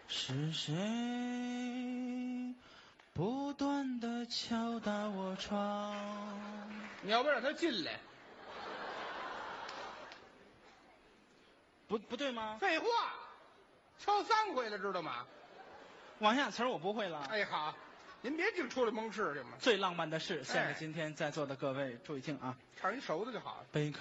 是谁不断地敲打我窗？ 你要不让他进来？ 不对吗？ 废话，敲3回了，知道吗？ 往下词儿我不会了。 哎，好，您别净出来蒙事去嘛。 最浪漫的事，献给今天在座的各位，注意听啊！ 唱一熟的就好了。 悲